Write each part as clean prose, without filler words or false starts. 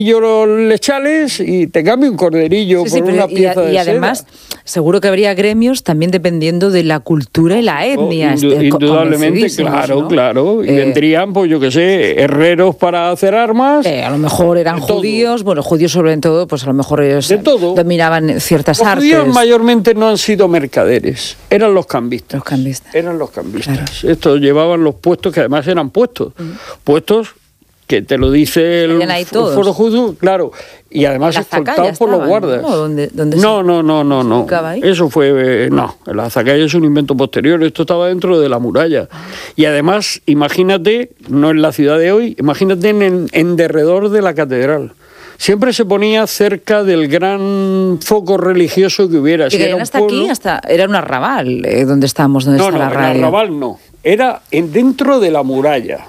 los lechales y te cambio un corderillo por una pieza de seda. Y además, seguro que habría gremios también dependiendo de la cultura y la etnia. Indudablemente, claro, ¿no? Claro. Y vendrían, pues yo qué sé, herreros para hacer armas. A lo mejor eran judíos, bueno, judíos sobre todo, pues a lo mejor ellos dominaban ciertas artes. Los judíos mayormente no han sido mercaderes, eran los cambistas. Eran los cambistas. Claro. Estos llevaban los puestos, que además eran puestos. Puestos que te lo dice el foro judío, claro, y además escoltados por los guardas. No. Eso fue, el azacaya es un invento posterior, esto estaba dentro de la muralla. Y además, imagínate, no en la ciudad de hoy, imagínate en derredor de la catedral. Siempre se ponía cerca del gran foco religioso que hubiera. Si era hasta pueblo, aquí, era un arrabal, donde estábamos, donde está la radio. No, arrabal no. Era dentro de la muralla,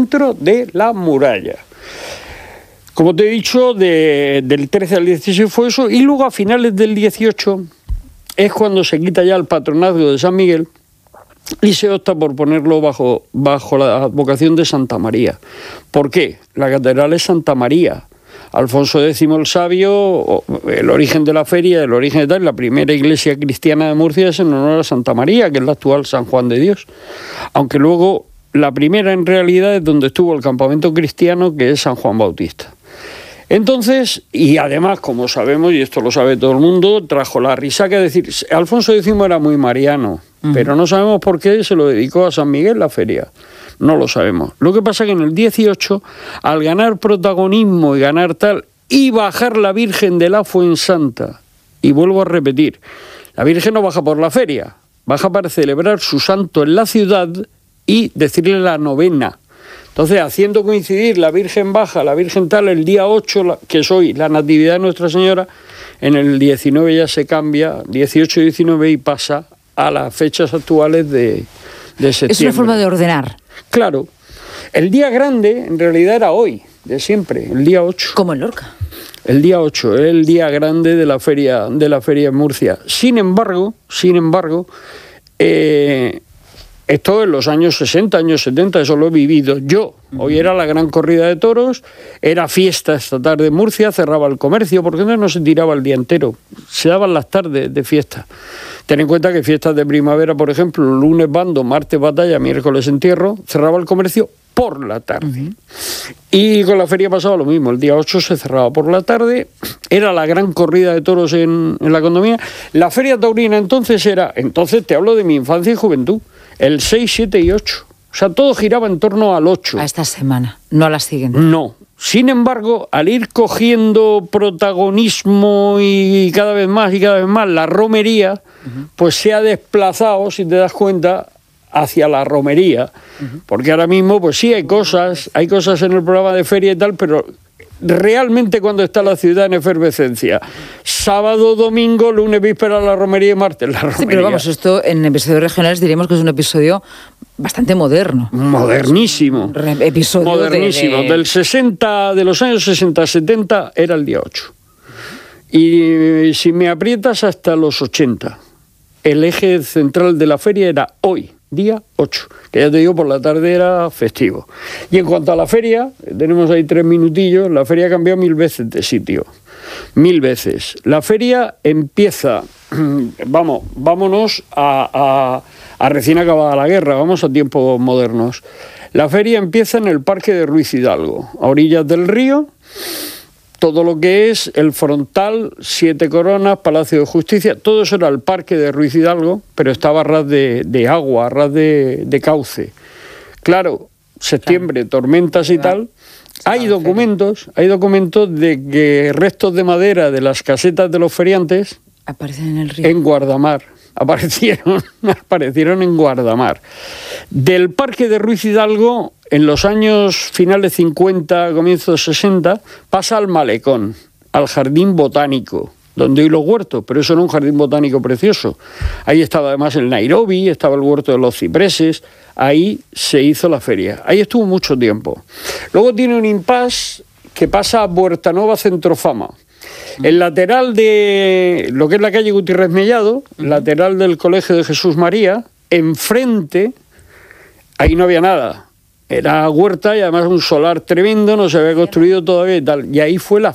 Como te he dicho, del 13 al 16 fue eso, y luego a finales del 18 es cuando se quita ya el patronazgo de San Miguel y se opta por ponerlo bajo la advocación de Santa María. ¿Por qué? La catedral es Santa María. Alfonso X el Sabio, el origen de la feria, el origen de tal, la primera iglesia cristiana de Murcia es en honor a Santa María, que es la actual San Juan de Dios. Aunque luego la primera en realidad es donde estuvo el campamento cristiano, que es San Juan Bautista. Entonces, y además, como sabemos, y esto lo sabe todo el mundo, trajo la risaca, es decir, Alfonso X era muy mariano, pero no sabemos por qué se lo dedicó a San Miguel la feria. No lo sabemos. Lo que pasa es que en el 18, al ganar protagonismo y ganar tal, y bajar la Virgen de la Fuensanta, y vuelvo a repetir, la Virgen no baja por la feria, baja para celebrar su santo en la ciudad y decirle la novena. Entonces, haciendo coincidir la Virgen baja, la Virgen tal, el día 8, que es hoy, la Natividad de Nuestra Señora, en el 19 ya se cambia, 18 y 19, y pasa a las fechas actuales de septiembre. Es una forma de ordenar. Claro. El día grande, en realidad, era hoy, de siempre, el día 8. Como en Lorca. El día 8, el día grande de la feria en Murcia. Sin embargo, esto en los años 60, años 70, eso lo he vivido yo. Hoy era la gran corrida de toros, era fiesta esta tarde en Murcia, cerraba el comercio, porque no se tiraba el día entero, se daban las tardes de fiesta. Ten en cuenta que fiestas de primavera, por ejemplo, lunes bando, martes batalla, miércoles entierro, cerraba el comercio por la tarde. Y con la feria pasaba lo mismo, el día 8 se cerraba por la tarde, era la gran corrida de toros en la condomina. La feria taurina entonces te hablo de mi infancia y juventud, el 6, 7 y 8. O sea, todo giraba en torno al 8. A esta semana, no a la siguiente. No. Sin embargo, al ir cogiendo protagonismo y cada vez más la romería, pues se ha desplazado, si te das cuenta, hacia la romería. Porque ahora mismo, pues sí, hay cosas en el programa de feria y tal, pero realmente cuando está la ciudad en efervescencia, sábado, domingo, lunes, víspera, la romería y martes la romería. Sí, pero vamos, esto en episodios regionales diríamos que es un episodio bastante moderno. Modernísimo. Episodio modernísimo. De los años 60, 70 era el día 8. Y si me aprietas hasta los 80, el eje central de la feria era hoy, día 8, que ya te digo, por la tarde era festivo. Y en cuanto a la feria, tenemos ahí 3 minutillos, la feria ha cambiado 1000 veces de sitio. 1000 veces. La feria empieza, vámonos a recién acabada la guerra, vamos a tiempos modernos. La feria empieza en el Parque de Ruiz Hidalgo, a orillas del río. Todo lo que es el frontal, 7 Coronas, Palacio de Justicia, todo eso era el Parque de Ruiz Hidalgo, pero estaba a ras de agua, a ras de cauce. Claro, septiembre, tormentas y tal. Hay documentos de que restos de madera de las casetas de los feriantes aparecen en el río. En Guardamar. Aparecieron en Guardamar. Del Parque de Ruiz Hidalgo, en los años finales 50, comienzos 60, pasa al Malecón, al Jardín Botánico, donde hay los huertos, pero eso era un jardín botánico precioso. Ahí estaba además el Nairobi, estaba el huerto de los cipreses, ahí se hizo la feria. Ahí estuvo mucho tiempo. Luego tiene un impasse que pasa a Puerta Nueva Centrofama. El lateral de lo que es la calle Gutiérrez Mellado, lateral del Colegio de Jesús María, enfrente, ahí no había nada. Era huerta y además un solar tremendo, no se había construido todavía y tal. Y ahí fue la